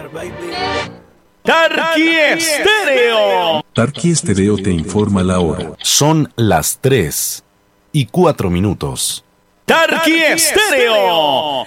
Tarqui Estéreo. Tarqui Estéreo te informa la hora. Son las 3:04. Tarqui Estéreo.